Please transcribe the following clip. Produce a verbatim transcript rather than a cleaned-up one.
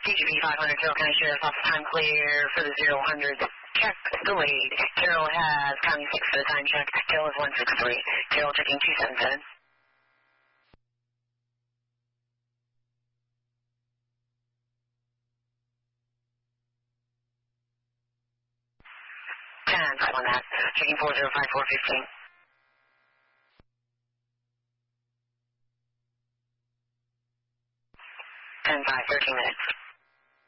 D G P five hundred, Carroll County Sheriff's Office, time clear for the zero hundred. Check delayed. Carroll has County six for the time check. Carroll is one six three. Carroll checking two seven seven. ten five on that. Checking four zero five four fifteen. ten five, thirteen minutes.